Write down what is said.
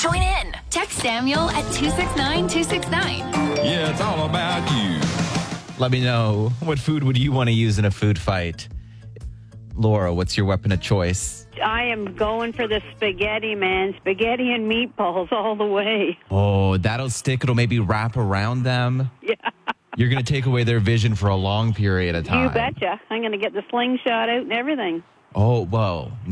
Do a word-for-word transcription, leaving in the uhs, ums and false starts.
Join in. Text Samuel at two six nine two six nine. Yeah, it's all about you. Let me know, what food would you want to use in a food fight? Laura, what's your weapon of choice? I am going for the spaghetti, man. Spaghetti and meatballs all the way. Oh, that'll stick. It'll maybe wrap around them. Yeah. You're going to take away their vision for a long period of time. You betcha. I'm going to get the slingshot out and everything. Oh, whoa.